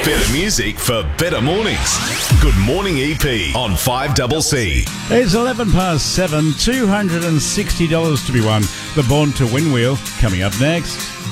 Better music for better mornings. Good Morning EP on 5CC. It's 7:11, $260 to be won. The Born to Win wheel coming up next.